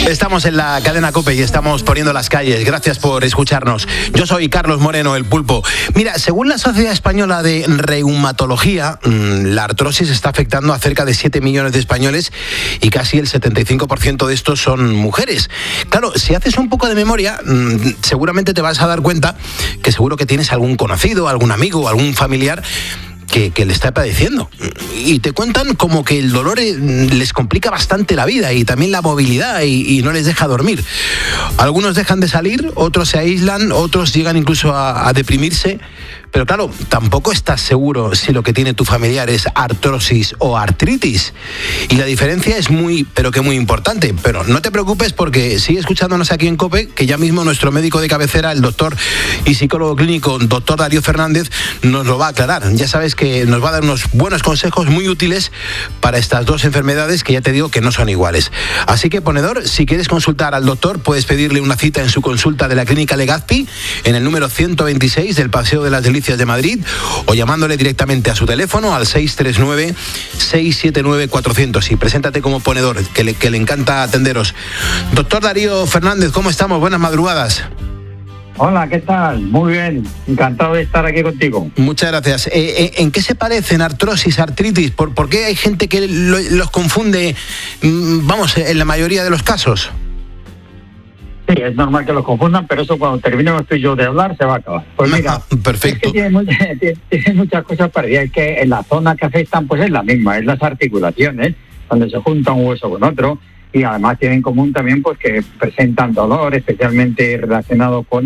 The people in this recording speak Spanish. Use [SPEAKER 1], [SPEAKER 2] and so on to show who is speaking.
[SPEAKER 1] Estamos en la cadena COPE y estamos poniendo las calles. Gracias por escucharnos. Yo soy Carlos Moreno, el Pulpo. Mira, según la Sociedad Española de Reumatología, la artrosis está afectando a cerca de 7 millones de españoles y casi el 75% de estos son mujeres. Claro, si haces un poco de memoria, seguramente te vas a dar cuenta que seguro que tienes algún conocido, algún amigo, algún familiar que le está padeciendo. Y te cuentan como que el dolor les complica bastante la vida y también la movilidad y no les deja dormir. Algunos dejan de salir, otros se aíslan, otros llegan incluso a deprimirse. Pero claro, tampoco estás seguro si lo que tiene tu familiar es artrosis o artritis. Y la diferencia es muy, pero que muy importante. Pero no te preocupes porque sigue escuchándonos aquí en COPE, que ya mismo nuestro médico de cabecera, el doctor y psicólogo clínico, doctor Darío Fernández, nos lo va a aclarar. Ya sabes que nos va a dar unos buenos consejos muy útiles para estas dos enfermedades que ya te digo que no son iguales. Así que, ponedor, si quieres consultar al doctor, puedes pedirle una cita en su consulta de la Clínica Legazpi, en el número 126 del Paseo de las Delicias de Madrid, o llamándole directamente a su teléfono al 639-679-400 y preséntate como ponedor, que le encanta atenderos. Doctor Darío Fernández, ¿cómo estamos? Buenas madrugadas.
[SPEAKER 2] Hola, ¿qué tal? Muy bien, encantado de estar aquí contigo.
[SPEAKER 1] Muchas gracias. ¿En qué se parecen artrosis, artritis? ¿Por qué hay gente que los confunde, vamos, en la mayoría de los casos?
[SPEAKER 2] Sí, es normal que los confundan, pero eso cuando terminemos tú y yo de hablar se va a acabar. Pues mira,
[SPEAKER 1] perfecto.
[SPEAKER 2] Es que tiene muchas cosas parecidas. Es que en la zona que afectan pues es la misma, es las articulaciones, donde se junta un hueso con otro, y además tienen en común también pues que presentan dolor, especialmente relacionado con